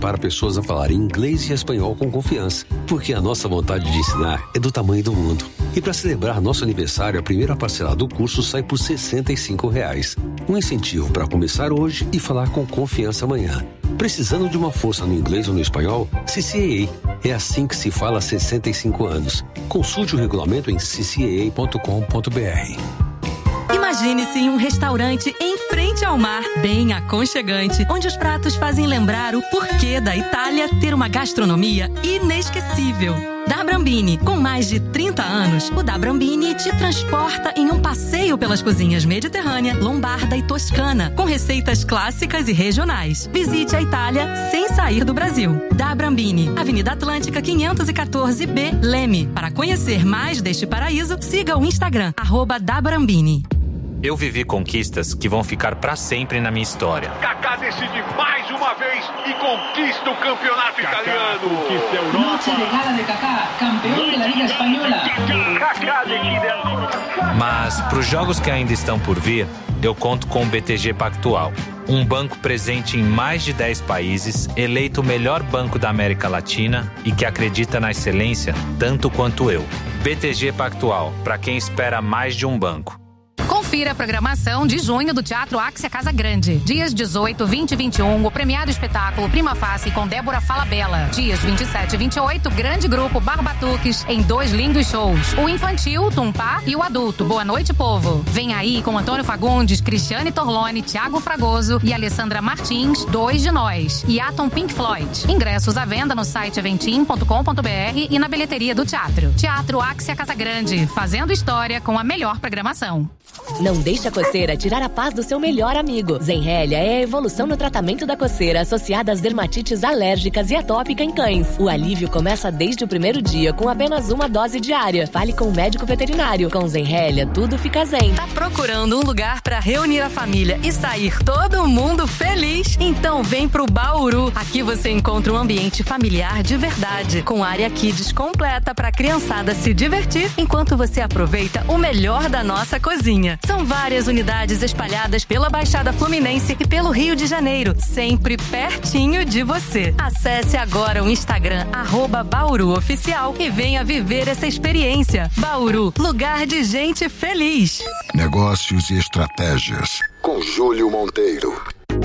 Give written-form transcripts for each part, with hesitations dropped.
prepara pessoas a falarem inglês e espanhol com confiança, porque a nossa vontade de ensinar é do tamanho do mundo. E para celebrar nosso aniversário, a primeira parcela do curso sai por R$ 65. Um incentivo para começar hoje e falar com confiança amanhã. Precisando de uma força no inglês ou no espanhol? CCAA. É assim que se fala há 65 anos. Consulte o regulamento em ccaa.com.br. Imagine-se em um restaurante em frente ao mar, bem aconchegante, onde os pratos fazem lembrar o porquê da Itália ter uma gastronomia inesquecível. Da Brambini, com mais de 30 anos, o Da Brambini te transporta em um passeio pelas cozinhas mediterrânea, lombarda e toscana, com receitas clássicas e regionais. Visite a Itália sem sair do Brasil. Da Brambini, Avenida Atlântica 514B, Leme. Para conhecer mais deste paraíso, siga o Instagram, @dabrambini. Eu vivi conquistas que vão ficar pra sempre na minha história. Kaká decide mais uma vez e conquista o campeonato italiano. Conquista a Europa. Noche de gala de Kaká, campeão da Liga Espanhola. Kaká decide a... Mas pros jogos que ainda estão por vir, eu conto com o BTG Pactual. Um banco presente em mais de 10 países, eleito o melhor banco da América Latina e que acredita na excelência tanto quanto eu. BTG Pactual, para quem espera mais de um banco. Confira a programação de junho do Teatro Axia Casa Grande. Dias 18, 20 e 21, o premiado espetáculo Prima Facie com Débora Falabella. Dias 27 e 28, grande grupo Barbatuques em 2 lindos shows. O infantil, Tumpá, e o adulto, Boa Noite Povo. Vem aí com Antônio Fagundes, Cristiane Torlone, Thiago Fragoso e Alessandra Martins, 2 de Nós. E Atom Pink Floyd. Ingressos à venda no site eventim.com.br e na bilheteria do teatro. Teatro Axia Casa Grande, fazendo história com a melhor programação. Não deixe a coceira tirar a paz do seu melhor amigo. Zenrelia é a evolução no tratamento da coceira associada às dermatites alérgicas e atópica em cães. O alívio começa desde o primeiro dia com apenas uma dose diária. Fale com o médico veterinário. Com Zenrelia, tudo fica zen. Tá procurando um lugar para reunir a família e sair todo mundo feliz? Então vem pro Bauru. Aqui você encontra um ambiente familiar de verdade, com área kids completa para a criançada se divertir enquanto você aproveita o melhor da nossa cozinha. São várias unidades espalhadas pela Baixada Fluminense e pelo Rio de Janeiro, sempre pertinho de você. Acesse agora o Instagram @BauruOficial e venha viver essa experiência. Bauru, lugar de gente feliz. Negócios e estratégias, com Júlio Monteiro.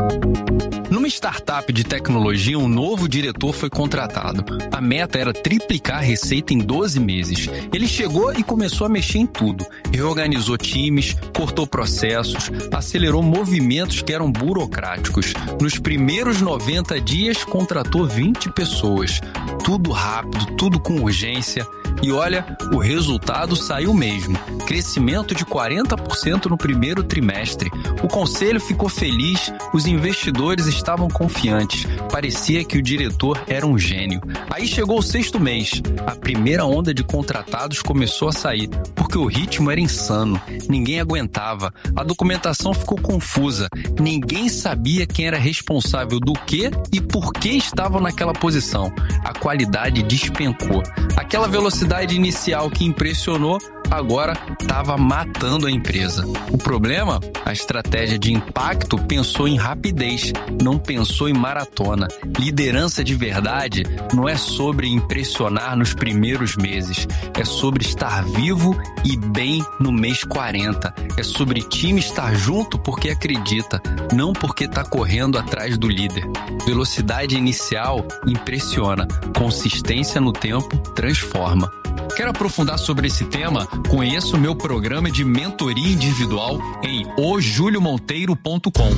Numa startup de tecnologia, um novo diretor foi contratado. A meta era triplicar a receita em 12 meses. Ele chegou e começou a mexer em tudo. Reorganizou times, cortou processos, acelerou movimentos que eram burocráticos. Nos primeiros 90 dias, contratou 20 pessoas. Tudo rápido, tudo com urgência. E olha, o resultado saiu mesmo. Crescimento de 40% no primeiro trimestre. O conselho ficou feliz, os investidores estavam confiantes. Parecia que o diretor era um gênio. Aí chegou o 6º mês. A primeira onda de contratados começou a sair, porque o ritmo era insano. Ninguém aguentava. A documentação ficou confusa. Ninguém sabia quem era responsável do quê e por que estavam naquela posição. A qualidade despencou. Aquela velocidade inicial que impressionou, agora estava matando a empresa. O problema? A estratégia de impacto pensou em rapidez, não pensou em maratona. Liderança de verdade não é sobre impressionar nos primeiros meses, é sobre estar vivo e bem no mês 40. É sobre time estar junto porque acredita, não porque está correndo atrás do líder. Velocidade inicial impressiona, consistência no tempo transforma. Quer aprofundar sobre esse tema? Conheça o meu programa de mentoria individual em ojuliomonteiro.com.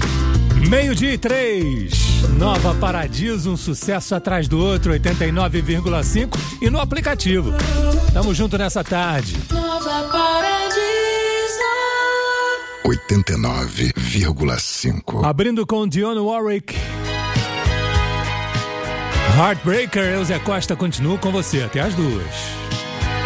12:03. Nova Paradiso, um sucesso atrás do outro, 89,5 e no aplicativo. Tamo junto nessa tarde. Nova Paradiso 89,5. Abrindo com Dionne Warwick. Heartbreaker, eu, Zé Costa, continuo com você até as 2.